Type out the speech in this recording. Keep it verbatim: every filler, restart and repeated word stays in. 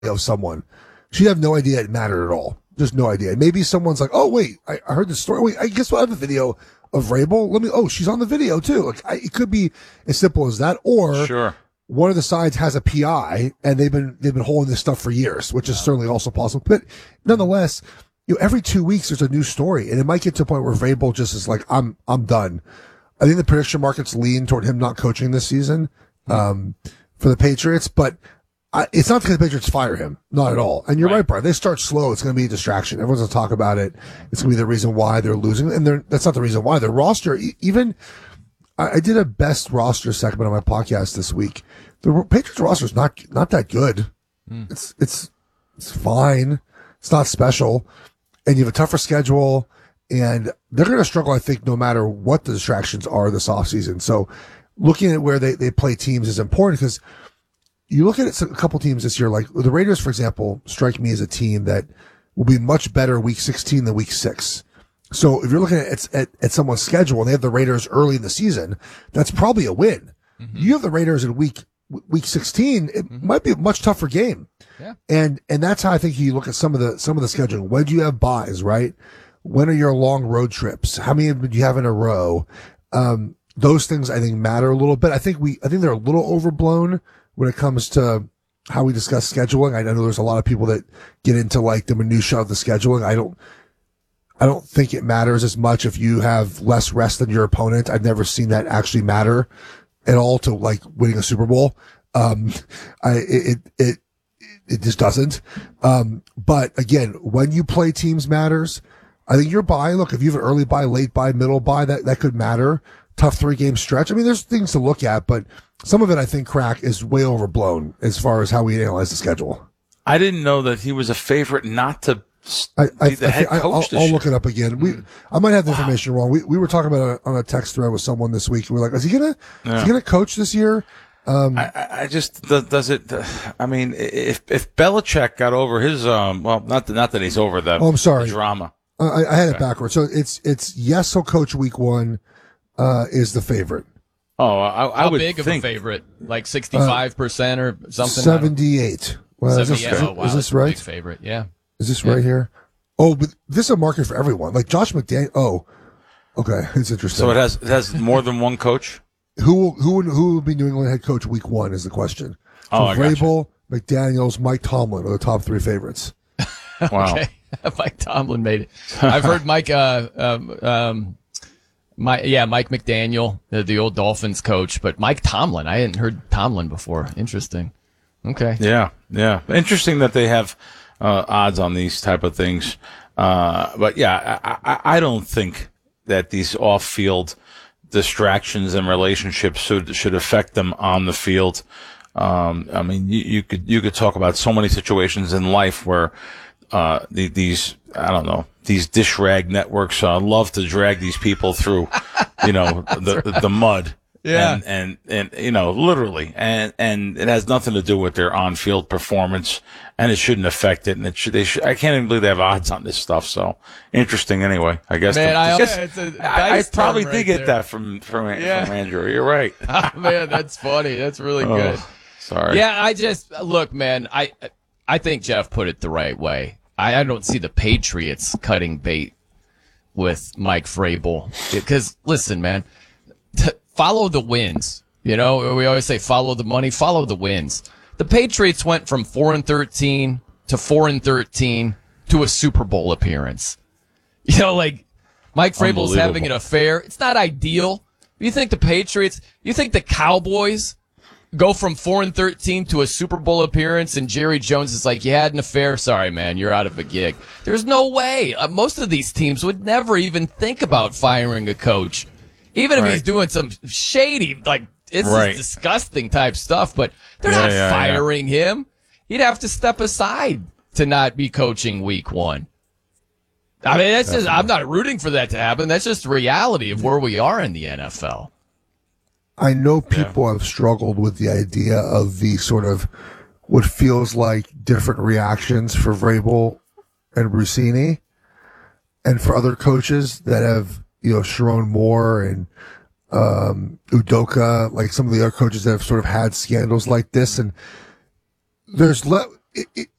of someone, she'd have no idea it mattered at all. Just no idea. Maybe someone's like, oh, wait, I, I heard this story. Wait, I guess what? I have a video of Vrabel. Let me, oh, she's on the video too. Like, I, it could be as simple as that. Or sure. one of the sides has a P I and they've been, they've been holding this stuff for years, which is yeah. certainly also possible. But nonetheless, you know, every two weeks there's a new story, and it might get to a point where Vrabel just is like, I'm, I'm done. I think the prediction markets lean toward him not coaching this season, um, for the Patriots, but I, it's not because the Patriots fire him. Not at all. And you're right, right Brian. They start slow. It's going to be a distraction. Everyone's going to talk about it. It's going to be the reason why they're losing. And they're, that's not the reason why. Their roster, even, I, I did a best roster segment on my podcast this week. The Patriots roster is not, not that good. Mm. It's, it's, it's fine. It's not special. And you have a tougher schedule, and they're going to struggle, I think, no matter what the distractions are this offseason. So looking at where they, they play teams is important, because you look at it, a couple teams this year, like the Raiders, for example, strike me as a team that will be much better week sixteen than week six. So if you're looking at, at, at someone's schedule and they have the Raiders early in the season, that's probably a win. Mm-hmm. You have the Raiders in week, week sixteen, it mm-hmm. might be a much tougher game. Yeah. And, and that's how I think you look at some of the, some of the scheduling. When do you have buys, right? When are your long road trips? How many do you have in a row? Um, those things I think matter a little bit. I think we, I think they're a little overblown when it comes to how we discuss scheduling. I know there's a lot of people that get into like the minutia of the scheduling. I don't, I don't think it matters as much if you have less rest than your opponent. I've never seen that actually matter at all to like winning a Super Bowl. Um, I, it, it, it just doesn't. Um, but again, when you play teams matters. I think your buy, look, if you have an early buy, late buy, middle buy, that, that could matter. Tough three game stretch. I mean, there's things to look at, but some of it, I think, Crack, is way overblown as far as how we analyze the schedule. I didn't know that he was a favorite not to I, I, be the head I, coach. I'll, I'll look it up again. We, I might have the wow. information wrong. We we were talking about it on a text thread with someone this week. We were like, is he gonna yeah. is he gonna coach this year? Um, I, I just does it. I mean, if if Belichick got over his um, well, not that, not that he's over the, oh, I'm sorry. the drama. Uh, I, I had okay. it backwards. So it's it's yes, he'll coach week one. Uh, is the favorite. Oh, I, I How would big think, of a favorite? Like sixty-five percent or something? seventy-eight. Well, is this, oh, wow, is this right? Big favorite, yeah. Is this yeah. right here? Oh, but this is a market for everyone. Like Josh McDaniel. Oh, okay. It's interesting. So it has it has more than one coach? Who will, who would, who will be New England head coach week one is the question. So oh, I Vrabel, McDaniels, Mike Tomlin are the top three favorites. Wow. Okay. Mike Tomlin made it. I've heard Mike, uh, um, um, my, yeah, Mike McDaniel, the, the old Dolphins coach, but Mike Tomlin, I hadn't heard Tomlin before. Interesting. Okay. Yeah. Yeah. Interesting that they have, uh, odds on these type of things. Uh, but yeah, I, I, I don't think that these off-field distractions and relationships should, should affect them on the field. Um, I mean, you, you could, you could talk about so many situations in life where, uh, the, these, I don't know, these dish rag networks, uh, love to drag these people through, you know, the, right. the mud. Yeah. And, and, and, you know, literally. And, and it has nothing to do with their on-field performance, and it shouldn't affect it. And it should, they should, I can't even believe they have odds on this stuff. So interesting anyway, I guess. Man, the, I, guess it's a I, I probably right did get there. that from, from, yeah. from Andrew. You're right. Oh, man, that's funny. That's really oh, good. Sorry. Yeah. I just, look, man, I, I think Jeff put it the right way. I, I don't see the Patriots cutting bait with Mike Vrabel because listen, man, t- follow the wins. You know, we always say follow the money, follow the wins. The Patriots went from four and thirteen to four and thirteen to a Super Bowl appearance. You know, like Mike Vrabel's having an affair. It's not ideal. You think the Patriots, you think the Cowboys go from four and thirteen to a Super Bowl appearance, and Jerry Jones is like, "You had an affair. Sorry, man, you're out of a gig." There's no way. Uh, most of these teams would never even think about firing a coach, even if right. he's doing some shady, like it's right. disgusting type stuff. But they're yeah, not yeah, firing yeah. him. He'd have to step aside to not be coaching Week One. I mean, that's just. I'm not rooting for that to happen. That's just the reality of where we are in the N F L. I know people yeah. have struggled with the idea of the sort of what feels like different reactions for Vrabel and Brucini, and for other coaches that have, you know, Sharon Moore and um, Udoka, like some of the other coaches that have sort of had scandals like this. And there's le- it, it,